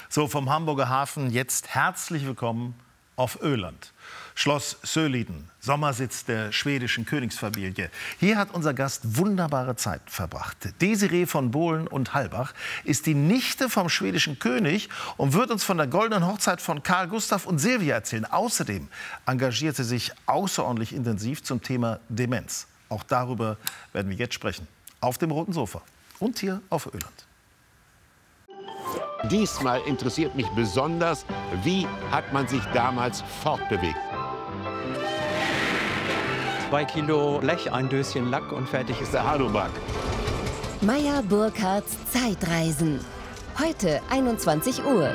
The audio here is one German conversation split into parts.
So, vom Hamburger Hafen jetzt herzlich willkommen auf Öland. Schloss Söliden, Sommersitz der schwedischen Königsfamilie. Hier hat unser Gast wunderbare Zeit verbracht. Desiree von Bohlen und Halbach ist die Nichte vom schwedischen König und wird uns von der goldenen Hochzeit von Karl Gustav und Silvia erzählen. Außerdem engagiert sie sich außerordentlich intensiv zum Thema Demenz. Auch darüber werden wir jetzt sprechen. Auf dem roten Sofa und hier auf Öland. Diesmal interessiert mich besonders, wie hat man sich damals fortbewegt. 2 Kilo Blech, ein Döschen Lack und fertig ist der Hadobak. Meyer Burkhardts Zeitreisen. Heute 21 Uhr.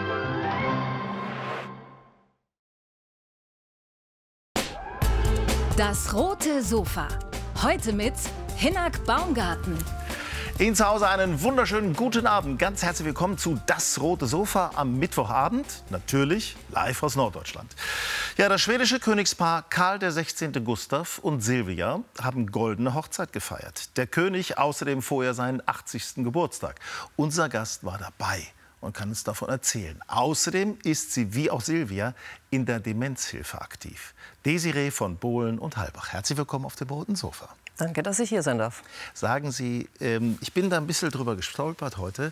Das rote Sofa. Heute mit Hinnerk Baumgarten. Ihnen zu Hause einen wunderschönen guten Abend. Ganz herzlich willkommen zu Das rote Sofa am Mittwochabend. Natürlich live aus Norddeutschland. Ja, das schwedische Königspaar Karl XVI. Gustav und Silvia haben goldene Hochzeit gefeiert. Der König außerdem vorher seinen 80. Geburtstag. Unser Gast war dabei und kann uns davon erzählen. Außerdem ist sie, wie auch Silvia, in der Demenzhilfe aktiv. Desiree von Bohlen und Halbach. Herzlich willkommen auf dem roten Sofa. Danke, dass ich hier sein darf. Sagen Sie, ich bin da ein bisschen drüber gestolpert heute.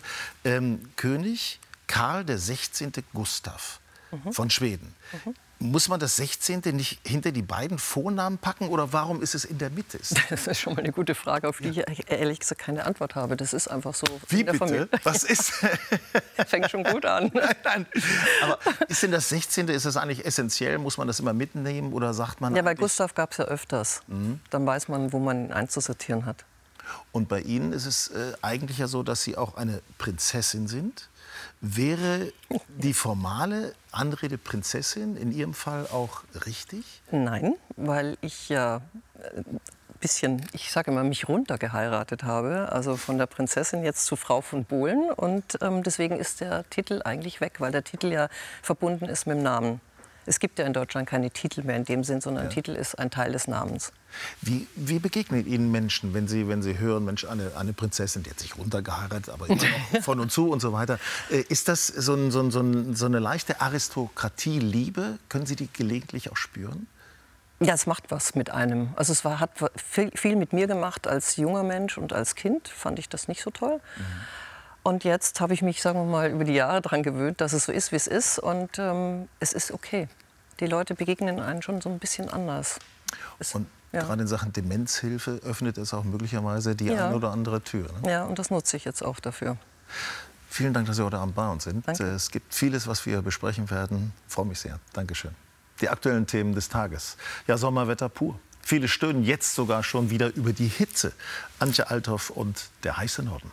König Karl XVI. Gustav von Schweden. Muss man das 16. nicht hinter die beiden Vornamen packen oder warum ist es in der Mitte? Das ist schon mal eine gute Frage, auf die ich ehrlich gesagt keine Antwort habe. Das ist einfach so. Wie in der bitte? Familie. Was ist? Fängt schon gut an. Nein. Aber ist denn das 16. ist das eigentlich essentiell? Muss man das immer mitnehmen oder sagt man? Ja, bei Gustav gab es ja öfters. Dann weiß man, wo man ihn einzusortieren hat. Und bei Ihnen ist es eigentlich ja so, dass Sie auch eine Prinzessin sind. Wäre die formale Anrede Prinzessin in Ihrem Fall auch richtig? Nein, weil ich ja bisschen, ich sage immer, mich runter geheiratet habe. Also von der Prinzessin jetzt zu Frau von Bohlen. Und deswegen ist der Titel eigentlich weg, weil der Titel ja verbunden ist mit dem Namen. Es gibt ja in Deutschland keine Titel mehr in dem Sinn, sondern Titel ist ein Teil des Namens. Wie begegnen Ihnen Menschen, wenn Sie hören, Mensch, eine Prinzessin, die hat sich runtergeheiratet, aber immer noch von und zu und so weiter. Ist das so eine leichte Aristokratie-Liebe? Können Sie die gelegentlich auch spüren? Ja, es macht was mit einem. Also es hat viel mit mir gemacht als junger Mensch und als Kind fand ich das nicht so toll. Und jetzt habe ich mich, sagen wir mal, über die Jahre daran gewöhnt, dass es so ist, wie es ist. Und es ist okay. Die Leute begegnen einen schon so ein bisschen anders. Und gerade in Sachen Demenzhilfe öffnet es auch möglicherweise die eine oder andere Tür. Ne? Ja, und das nutze ich jetzt auch dafür. Vielen Dank, dass Sie heute Abend bei uns sind. Danke. Es gibt vieles, was wir besprechen werden. Ich freue mich sehr. Dankeschön. Die aktuellen Themen des Tages. Ja, Sommerwetter pur. Viele stöhnen jetzt sogar schon wieder über die Hitze. Antje Althoff und der heiße Norden.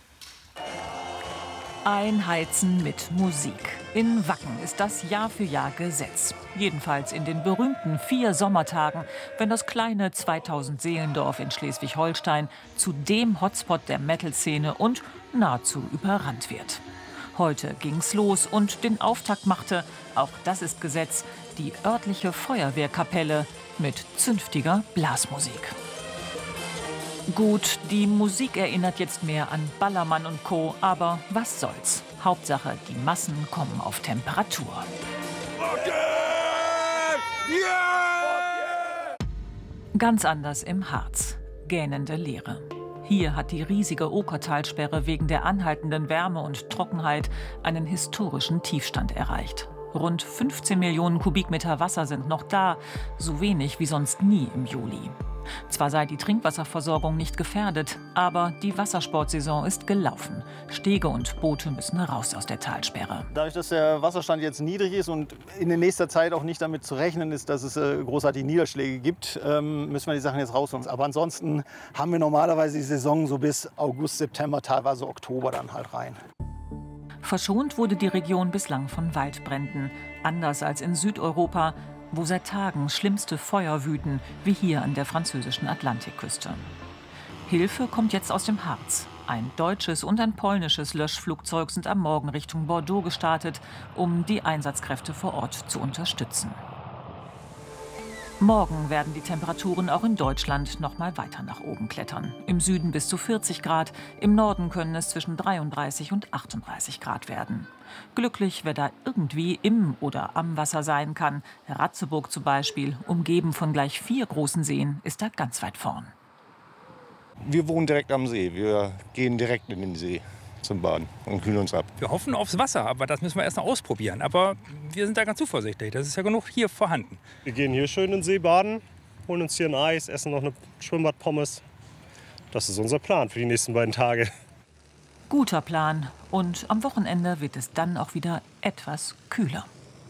Einheizen mit Musik. In Wacken ist das Jahr für Jahr Gesetz. Jedenfalls in den berühmten 4 Sommertagen, wenn das kleine 2000-Seelendorf in Schleswig-Holstein zu dem Hotspot der Metal-Szene und nahezu überrannt wird. Heute ging's los und den Auftakt machte, auch das ist Gesetz, die örtliche Feuerwehrkapelle mit zünftiger Blasmusik. Gut, die Musik erinnert jetzt mehr an Ballermann und Co., aber was soll's? Hauptsache, die Massen kommen auf Temperatur. Ganz anders im Harz. Gähnende Leere. Hier hat die riesige Okertalsperre wegen der anhaltenden Wärme und Trockenheit einen historischen Tiefstand erreicht. Rund 15 Millionen Kubikmeter Wasser sind noch da, so wenig wie sonst nie im Juli. Zwar sei die Trinkwasserversorgung nicht gefährdet, aber die Wassersportsaison ist gelaufen. Stege und Boote müssen raus aus der Talsperre. Dadurch, dass der Wasserstand jetzt niedrig ist und in nächster Zeit auch nicht damit zu rechnen ist, dass es großartige Niederschläge gibt, müssen wir die Sachen jetzt rausholen. Aber ansonsten haben wir normalerweise die Saison so bis August, September, teilweise Oktober dann halt rein. Verschont wurde die Region bislang von Waldbränden, anders als in Südeuropa, wo seit Tagen schlimmste Feuer wüten, wie hier an der französischen Atlantikküste. Hilfe kommt jetzt aus dem Harz. Ein deutsches und ein polnisches Löschflugzeug sind am Morgen Richtung Bordeaux gestartet, um die Einsatzkräfte vor Ort zu unterstützen. Morgen werden die Temperaturen auch in Deutschland noch mal weiter nach oben klettern. Im Süden bis zu 40 Grad, im Norden können es zwischen 33 und 38 Grad werden. Glücklich, wer da irgendwie im oder am Wasser sein kann. Ratzeburg zum Beispiel, umgeben von gleich 4 großen Seen, ist da ganz weit vorn. Wir wohnen direkt am See. Wir gehen direkt in den See zum Baden und kühlen uns ab. Wir hoffen aufs Wasser, aber das müssen wir erst noch ausprobieren. Aber wir sind da ganz zuversichtlich. Das ist ja genug hier vorhanden. Wir gehen hier schön in den See baden, holen uns hier ein Eis, essen noch eine Schwimmbadpommes. Das ist unser Plan für die nächsten beiden Tage. Guter Plan. Und am Wochenende wird es dann auch wieder etwas kühler.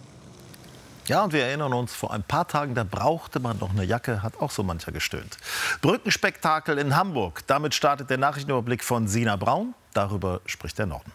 Ja, und wir erinnern uns, vor ein paar Tagen, da brauchte man noch eine Jacke, hat auch so mancher gestöhnt. Brückenspektakel in Hamburg. Damit startet der Nachrichtenüberblick von Sina Braun. Darüber spricht der Norden.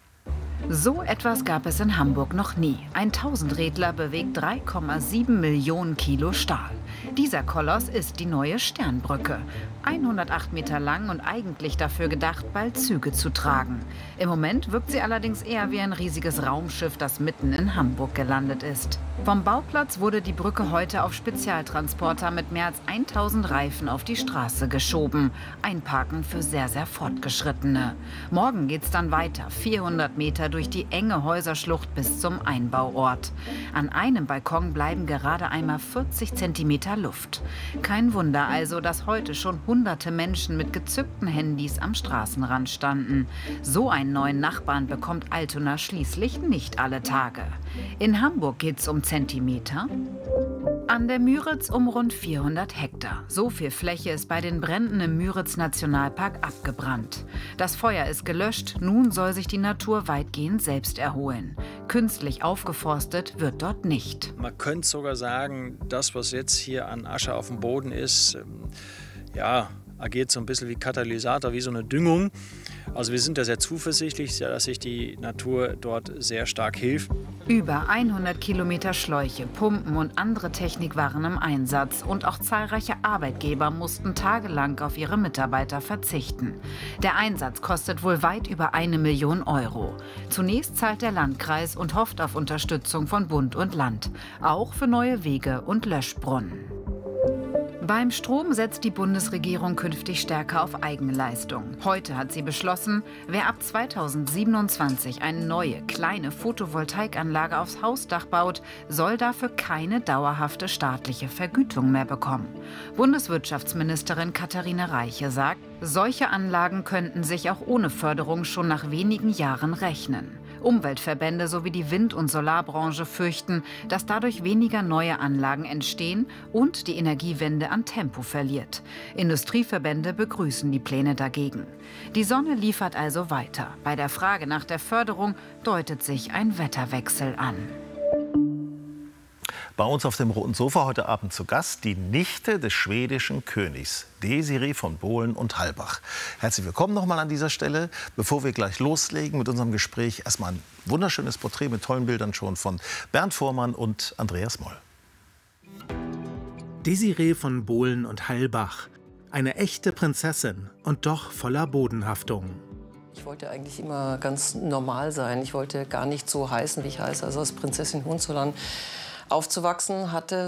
So etwas gab es in Hamburg noch nie. Ein Tausendrädler bewegt 3,7 Millionen Kilo Stahl. Dieser Koloss ist die neue Sternbrücke. 108 Meter lang und eigentlich dafür gedacht, bald Züge zu tragen. Im Moment wirkt sie allerdings eher wie ein riesiges Raumschiff, das mitten in Hamburg gelandet ist. Vom Bauplatz wurde die Brücke heute auf Spezialtransporter mit mehr als 1000 Reifen auf die Straße geschoben. Einparken für sehr, sehr Fortgeschrittene. Morgen geht's dann weiter, 400 Meter durch die enge Häuserschlucht bis zum Einbauort. An einem Balkon bleiben gerade einmal 40 Zentimeter Luft. Kein Wunder also, dass heute schon hunderte Menschen mit gezückten Handys am Straßenrand standen. So einen neuen Nachbarn bekommt Altona schließlich nicht alle Tage. In Hamburg geht es um Zentimeter. An der Müritz um rund 400 Hektar. So viel Fläche ist bei den Bränden im Müritz-Nationalpark abgebrannt. Das Feuer ist gelöscht, nun soll sich die Natur weitgehend selbst erholen. Künstlich aufgeforstet wird dort nicht. Man könnte sogar sagen, das, was jetzt hier an Asche auf dem Boden ist, ja, agiert so ein bisschen wie Katalysator, wie so eine Düngung. Also wir sind da sehr zuversichtlich, dass sich die Natur dort sehr stark hilft. Über 100 Kilometer Schläuche, Pumpen und andere Technik waren im Einsatz. Und auch zahlreiche Arbeitgeber mussten tagelang auf ihre Mitarbeiter verzichten. Der Einsatz kostet wohl weit über 1 Million Euro. Zunächst zahlt der Landkreis und hofft auf Unterstützung von Bund und Land. Auch für neue Wege und Löschbrunnen. Beim Strom setzt die Bundesregierung künftig stärker auf Eigenleistung. Heute hat sie beschlossen, wer ab 2027 eine neue, kleine Photovoltaikanlage aufs Hausdach baut, soll dafür keine dauerhafte staatliche Vergütung mehr bekommen. Bundeswirtschaftsministerin Katharina Reiche sagt, solche Anlagen könnten sich auch ohne Förderung schon nach wenigen Jahren rechnen. Umweltverbände sowie die Wind- und Solarbranche fürchten, dass dadurch weniger neue Anlagen entstehen und die Energiewende an Tempo verliert. Industrieverbände begrüßen die Pläne dagegen. Die Sonne liefert also weiter. Bei der Frage nach der Förderung deutet sich ein Wetterwechsel an. Bei uns auf dem roten Sofa heute Abend zu Gast die Nichte des schwedischen Königs, Desiree von Bohlen und Hallbach. Herzlich willkommen nochmal an dieser Stelle. Bevor wir gleich loslegen mit unserem Gespräch, erstmal ein wunderschönes Porträt mit tollen Bildern schon von Bernd Voormann und Andreas Moll. Desiree von Bohlen und Hallbach. Eine echte Prinzessin und doch voller Bodenhaftung. Ich wollte eigentlich immer ganz normal sein. Ich wollte gar nicht so heißen, wie ich heiße. Also als Prinzessin Hohenzollern aufzuwachsen, hatte